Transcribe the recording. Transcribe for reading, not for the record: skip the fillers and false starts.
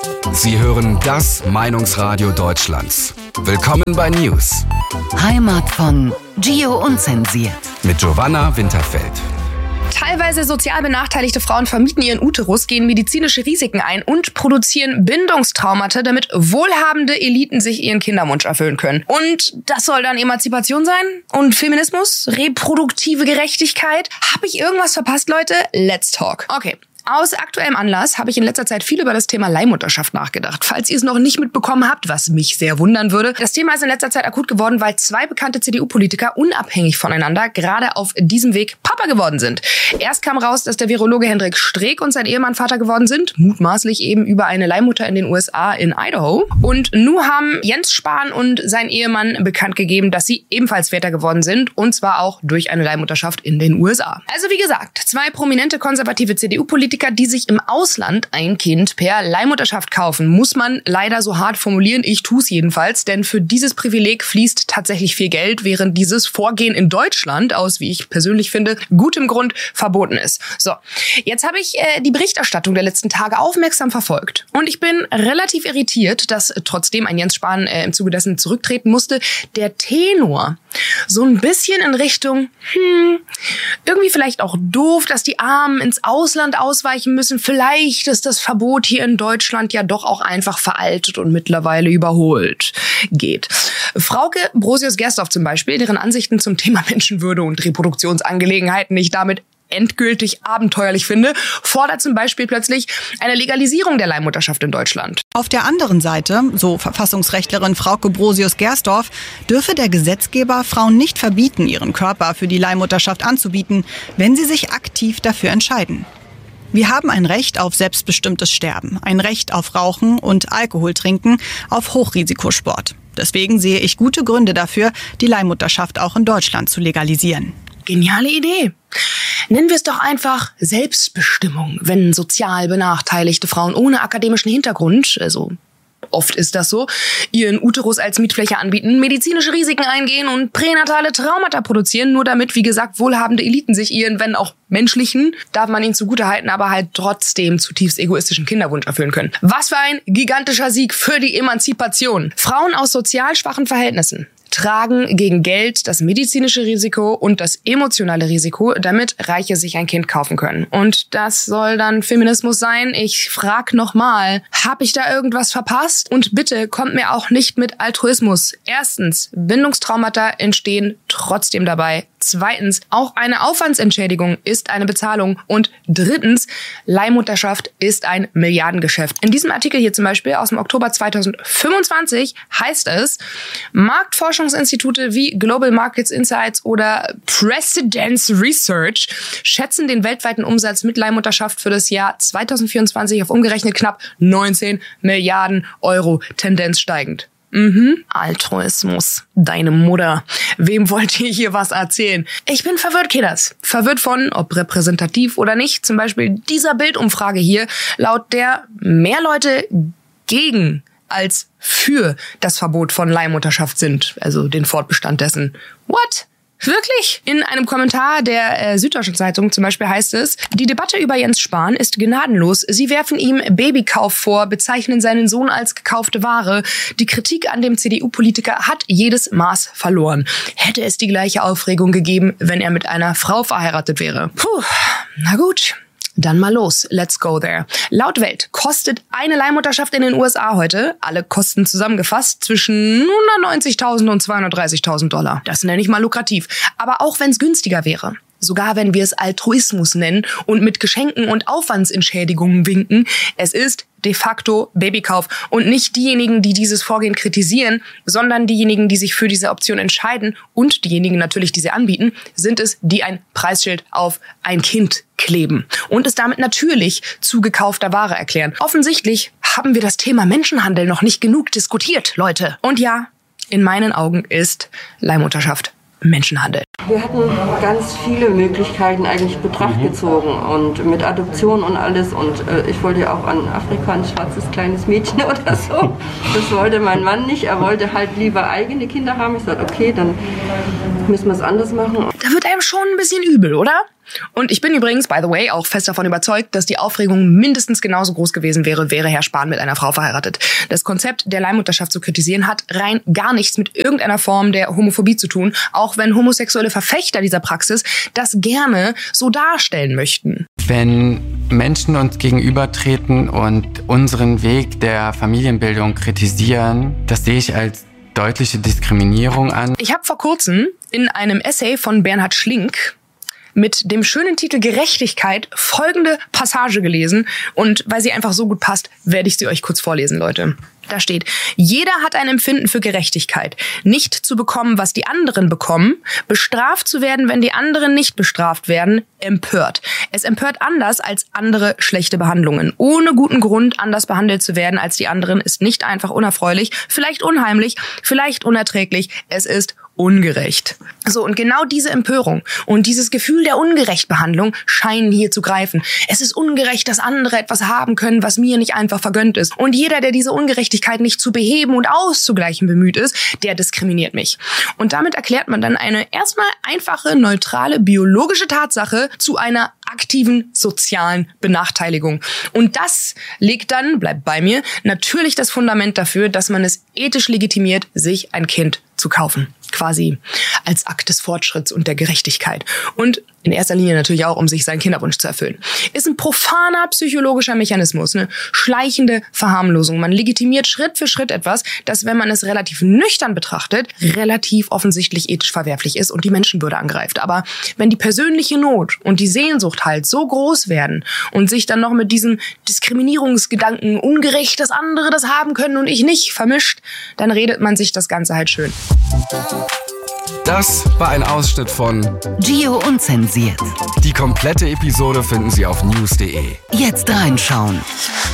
Sie hören das Meinungsradio Deutschlands. Willkommen bei News. Heimat von Gio Unzensiert. Mit Giovanna Winterfeld. Teilweise sozial benachteiligte Frauen vermieten ihren Uterus, gehen medizinische Risiken ein und produzieren Bindungstraumata, damit wohlhabende Eliten sich ihren Kinderwunsch erfüllen können. Und das soll dann Emanzipation sein? Und Feminismus? Reproduktive Gerechtigkeit? Habe ich irgendwas verpasst, Leute? Let's talk. Okay. Aus aktuellem Anlass habe ich in letzter Zeit viel über das Thema Leihmutterschaft nachgedacht. Falls ihr es noch nicht mitbekommen habt, was mich sehr wundern würde. Das Thema ist in letzter Zeit akut geworden, weil zwei bekannte CDU-Politiker unabhängig voneinander gerade auf diesem Weg Papa geworden sind. Erst kam raus, dass der Virologe Hendrik Streeck und sein Ehemann Vater geworden sind, mutmaßlich eben über eine Leihmutter in den USA in Idaho. Und nun haben Jens Spahn und sein Ehemann bekannt gegeben, dass sie ebenfalls Väter geworden sind, und zwar auch durch eine Leihmutterschaft in den USA. Also wie gesagt, zwei prominente konservative CDU-Politiker, die sich im Ausland ein Kind per Leihmutterschaft kaufen, muss man leider so hart formulieren. Ich tue es jedenfalls, denn für dieses Privileg fließt tatsächlich viel Geld, während dieses Vorgehen in Deutschland aus, wie ich persönlich finde, gutem Grund verboten ist. So, jetzt habe ich die Berichterstattung der letzten Tage aufmerksam verfolgt und ich bin relativ irritiert, dass trotzdem ein Jens Spahn im Zuge dessen zurücktreten musste, der Tenor so ein bisschen in Richtung, irgendwie vielleicht auch doof, dass die Armen ins Ausland ausweichen müssen. Vielleicht ist das Verbot hier in Deutschland ja doch auch einfach veraltet und mittlerweile überholt geht. Frauke Brosius-Gersdorf zum Beispiel, deren Ansichten zum Thema Menschenwürde und Reproduktionsangelegenheiten ich damit endgültig abenteuerlich finde, fordert zum Beispiel plötzlich eine Legalisierung der Leihmutterschaft in Deutschland. Auf der anderen Seite, so Verfassungsrechtlerin Frauke Brosius-Gersdorf, dürfe der Gesetzgeber Frauen nicht verbieten, ihren Körper für die Leihmutterschaft anzubieten, wenn sie sich aktiv dafür entscheiden. Wir haben ein Recht auf selbstbestimmtes Sterben, ein Recht auf Rauchen und Alkohol trinken, auf Hochrisikosport. Deswegen sehe ich gute Gründe dafür, die Leihmutterschaft auch in Deutschland zu legalisieren. Geniale Idee. Nennen wir es doch einfach Selbstbestimmung, wenn sozial benachteiligte Frauen ohne akademischen Hintergrund, also oft ist das so, ihren Uterus als Mietfläche anbieten, medizinische Risiken eingehen und pränatale Traumata produzieren, nur damit, wie gesagt, wohlhabende Eliten sich ihren, wenn auch menschlichen, darf man ihnen zugutehalten, aber halt trotzdem zutiefst egoistischen Kinderwunsch erfüllen können. Was für ein gigantischer Sieg für die Emanzipation. Frauen aus sozial schwachen Verhältnissen tragen gegen Geld das medizinische Risiko und das emotionale Risiko, damit Reiche sich ein Kind kaufen können. Und das soll dann Feminismus sein? Ich frag nochmal, hab ich da irgendwas verpasst? Und bitte kommt mir auch nicht mit Altruismus. Erstens, Bindungstraumata entstehen trotzdem dabei. Zweitens, auch eine Aufwandsentschädigung ist eine Bezahlung. Und drittens, Leihmutterschaft ist ein Milliardengeschäft. In diesem Artikel hier zum Beispiel aus dem Oktober 2025 heißt es, Marktforschungsinstitute wie Global Markets Insights oder Precedence Research schätzen den weltweiten Umsatz mit Leihmutterschaft für das Jahr 2024 auf umgerechnet knapp 19 Milliarden Euro, Tendenz steigend. Altruismus. Deine Mutter. Wem wollt ihr hier was erzählen? Ich bin verwirrt, Kiddas. Verwirrt von, ob repräsentativ oder nicht. Zum Beispiel dieser Bildumfrage hier, laut der mehr Leute gegen als für das Verbot von Leihmutterschaft sind. Also den Fortbestand dessen. What? Wirklich? In einem Kommentar der Süddeutschen Zeitung zum Beispiel heißt es, die Debatte über Jens Spahn ist gnadenlos. Sie werfen ihm Babykauf vor, bezeichnen seinen Sohn als gekaufte Ware. Die Kritik an dem CDU-Politiker hat jedes Maß verloren. Hätte es die gleiche Aufregung gegeben, wenn er mit einer Frau verheiratet wäre? Puh, na gut. Dann mal los. Let's go there. Laut Welt kostet eine Leihmutterschaft in den USA heute, alle Kosten zusammengefasst, zwischen 190.000 und 230.000 $. Das nenne ich mal lukrativ. Aber auch wenn es günstiger wäre, sogar wenn wir es Altruismus nennen und mit Geschenken und Aufwandsentschädigungen winken, es ist de facto Babykauf. Und nicht diejenigen, die dieses Vorgehen kritisieren, sondern diejenigen, die sich für diese Option entscheiden und diejenigen natürlich, die sie anbieten, sind es, die ein Preisschild auf ein Kind kleben und es damit natürlich zu gekaufter Ware erklären. Offensichtlich haben wir das Thema Menschenhandel noch nicht genug diskutiert, Leute. Und ja, in meinen Augen ist Leihmutterschaft Menschenhandel. Wir hatten ganz viele Möglichkeiten eigentlich in Betracht gezogen und mit Adoption und alles und ich wollte ja auch an Afrika ein schwarzes kleines Mädchen oder so. Das wollte mein Mann nicht, er wollte halt lieber eigene Kinder haben. Ich sagte, okay, dann müssen wir es anders machen. Da wird einem schon ein bisschen übel, oder? Und ich bin übrigens, by the way, auch fest davon überzeugt, dass die Aufregung mindestens genauso groß gewesen wäre Herr Spahn mit einer Frau verheiratet. Das Konzept der Leihmutterschaft zu kritisieren hat rein gar nichts mit irgendeiner Form der Homophobie zu tun, auch wenn homosexuelle Verfechter dieser Praxis das gerne so darstellen möchten. Wenn Menschen uns gegenübertreten und unseren Weg der Familienbildung kritisieren, das sehe ich als deutliche Diskriminierung an. Ich habe vor kurzem in einem Essay von Bernhard Schlink mit dem schönen Titel Gerechtigkeit folgende Passage gelesen. Und weil sie einfach so gut passt, werde ich sie euch kurz vorlesen, Leute. Da steht: Jeder hat ein Empfinden für Gerechtigkeit. Nicht zu bekommen, was die anderen bekommen, bestraft zu werden, wenn die anderen nicht bestraft werden, empört. Es empört anders als andere schlechte Behandlungen. Ohne guten Grund anders behandelt zu werden als die anderen ist nicht einfach unerfreulich, vielleicht unheimlich, vielleicht unerträglich. Es ist ungerecht. So, und genau diese Empörung und dieses Gefühl der Ungerechtbehandlung scheinen hier zu greifen. Es ist ungerecht, dass andere etwas haben können, was mir nicht einfach vergönnt ist. Und jeder, der diese Ungerechtigkeit nicht zu beheben und auszugleichen bemüht ist, der diskriminiert mich. Und damit erklärt man dann eine erstmal einfache, neutrale, biologische Tatsache zu einer aktiven sozialen Benachteiligung. Und das legt dann, bleibt bei mir, natürlich das Fundament dafür, dass man es ethisch legitimiert, sich ein Kind zu kaufen. Quasi als Akt des Fortschritts und der Gerechtigkeit. Und in erster Linie natürlich auch, um sich seinen Kinderwunsch zu erfüllen. Ist ein profaner psychologischer Mechanismus, eine schleichende Verharmlosung. Man legitimiert Schritt für Schritt etwas, das, wenn man es relativ nüchtern betrachtet, relativ offensichtlich ethisch verwerflich ist und die Menschenwürde angreift. Aber wenn die persönliche Not und die Sehnsucht halt so groß werden und sich dann noch mit diesem Diskriminierungsgedanken ungerecht, dass andere das haben können und ich nicht, vermischt, dann redet man sich das Ganze halt schön. Das war ein Ausschnitt von Gio Unzensiert. Die komplette Episode finden Sie auf news.de. Jetzt reinschauen.